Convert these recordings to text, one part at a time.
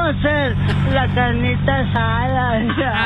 hacer la carnita asada?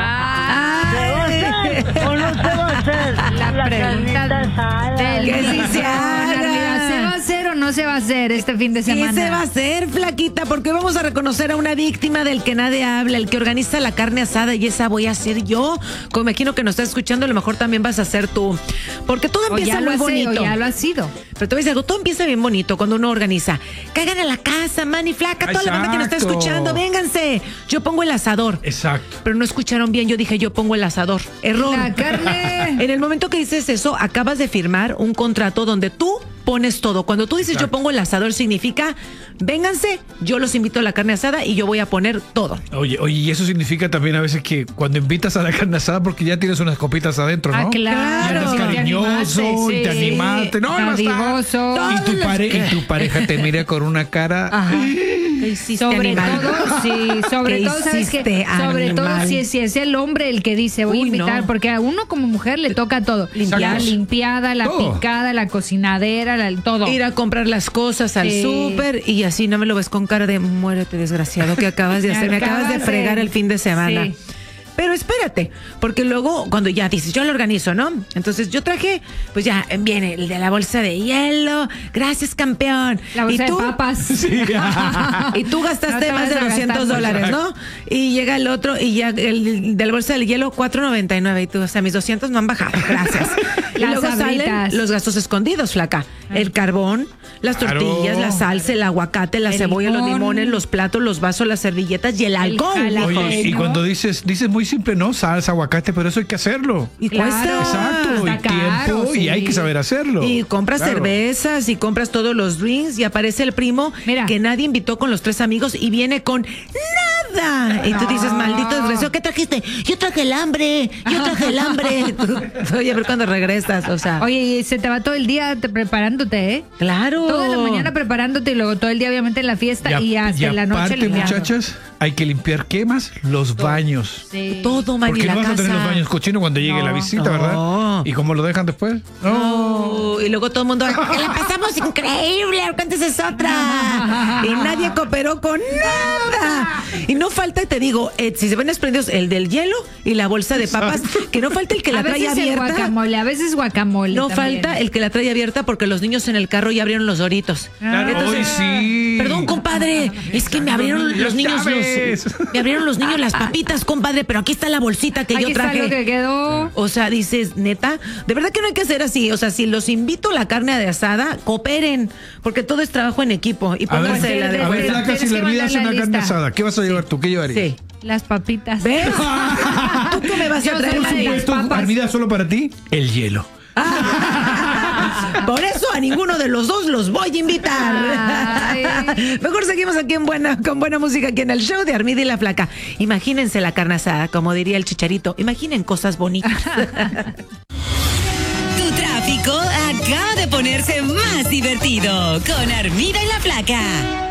¿Se va a hacer o no se va a hacer la carnita asada? Que sí se haga. ¿Se va a hacer o no se va a hacer este fin de semana? Sí se va a hacer, flaquita, porque vamos a reconocer a una víctima del que nadie habla, el que organiza la carne asada, y esa voy a ser yo. Como imagino que nos estás escuchando, a lo mejor también vas a ser tú. Porque todo empieza muy bonito. O ya lo ha sido. Pero te voy a decir algo, todo empieza bien bonito cuando uno organiza. Caigan a la casa, Manny, flaca, toda la banda que nos está escuchando, vénganse. Yo pongo el asador. Exacto. Pero no escucharon bien, yo dije yo pongo el asador. Error. La carne. En el momento que dices eso, acabas de firmar un contrato donde tú pones todo. Cuando tú dices yo pongo el asador, significa vénganse, yo los invito a la carne asada y yo voy a poner todo. Oye, y eso significa también a veces que cuando invitas a la carne asada, porque ya tienes unas copitas adentro, ¿no? Ah, claro. Y andas cariñoso y te animaste. No, no está. Y tu pareja te mira con una cara. Ajá. ¿Qué hiciste, Sobre animal? todo, sí, sobre todo, ¿sabes qué? Sobre todo si es el hombre el que dice voy a invitar, porque a uno como mujer le toca todo. La limpiada, la picada, la cocinadera, todo. Ir a comprar las cosas al súper y así no me lo ves con cara de muérete, desgraciado, que acabas de hacer, me acabas de fregar el fin de semana. Sí. Pero espérate, porque luego cuando ya dices, yo lo organizo, ¿no? Entonces yo traje, pues ya viene el de la bolsa de hielo, gracias campeón. La bolsa de papas. Sí. Y tú gastaste más de $200, ¿no? Y llega el otro y ya el de la bolsa del hielo, $4.99. Y tú, o sea, mis 200 no han bajado, gracias. Y luego salen los gastos escondidos, flaca. El carbón, las tortillas, la salsa, el aguacate, la cebolla, los limones, los platos, los vasos, las servilletas y el alcohol. Oye, y cuando dices muy simple, ¿no? Salsa, aguacate, pero eso hay que hacerlo. Y cuesta. Exacto, y tiempo, y hay que saber hacerlo. Y compras cervezas y compras todos los drinks y aparece el primo que nadie invitó con los 3 amigos y viene con nada. Y tú dices, maldito desgraciado, ¿qué trajiste? Yo traje el hambre. Oye, a ver cuando regresas, o sea. Oye, se te va todo el día preparándote, ¿eh? Claro. Toda la mañana preparándote y luego todo el día obviamente en la fiesta y hasta la noche limpiando. Muchachas, hay que limpiar, ¿qué más? Los baños. Sí. Todo, Mari, porque no vas a tener los baños cochinos cuando llegue la visita, ¿verdad? ¿Y cómo lo dejan después? No. Y luego todo el mundo, que la pasamos increíble, antes es otra. Y nadie cooperó con nada. Y no falta, te digo, si se ven desprendidos, el del hielo y la bolsa de papas, que no falta el que la trae abierta. A veces guacamole. No también. falta el que la trae abierta porque los niños en el carro ya abrieron los Doritos. Claro, entonces, sí. Perdón, compadre, es que me abrieron los niños las papitas, compadre, pero aquí está la bolsita que yo traje. Aquí está lo que quedó. O sea, dices, neta, de verdad que no hay que hacer así. O sea, si los invito a la carne de asada, cooperen, porque todo es trabajo en equipo. Y pónganse la de a ver, flaca, si la Armida hace una carne asada, ¿qué vas a llevar tú? ¿Qué llevarías? Sí. Las papitas. ¿Ves? ¿Tú qué me vas a traer? Por supuesto, Armida, solo para ti, el hielo. Por eso a ninguno de los dos los voy a invitar. Mejor seguimos aquí con buena música aquí en el show de Armida y la Flaca. Imagínense la carne asada, como diría el Chicharito. Imaginen cosas bonitas. Tu tráfico acaba de ponerse más divertido con Armida y la Flaca.